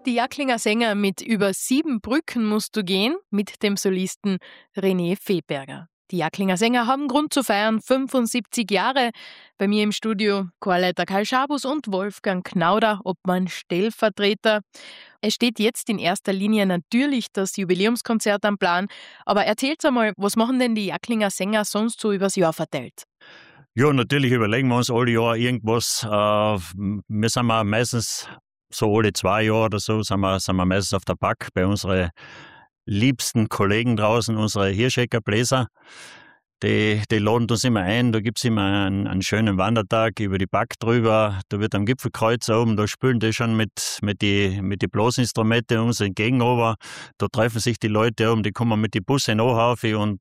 Die Jacklinger Sänger mit über 7 Brücken musst du gehen mit dem Solisten René Feberger. Die Jacklinger Sänger haben Grund zu feiern, 75 Jahre. Bei mir im Studio Chorleiter Karl Schabus und Wolfgang Knauder, Obmann Stellvertreter. Es steht jetzt in erster Linie natürlich das Jubiläumskonzert am Plan. Aber erzählt einmal, was machen denn die Jacklinger Sänger sonst so übers Jahr verteilt? Ja, natürlich überlegen wir uns alle Jahr irgendwas. Wir sind meistens so alle 2 Jahre oder so, sind wir meistens auf der Back bei unseren liebsten Kollegen draußen, unsere Hirscheckerbläser. Die laden uns immer ein, da gibt es immer einen schönen Wandertag über die Back drüber, da wird am Gipfelkreuz oben, da spielen die schon mit die Blasinstrumente uns entgegen, aber da treffen sich die Leute oben, die kommen mit den Bussen nach und